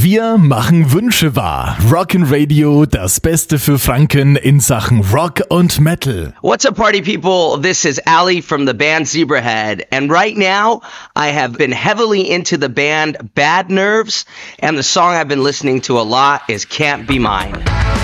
Wir machen Wünsche wahr. Rockin' Radio, das Beste für Franken in Sachen Rock und Metal. What's up, party people? This is Ali from the band Zebrahead. And right now, I have been heavily into the band Bad Nerves. And the song I've been listening to a lot is Can't Be Mine.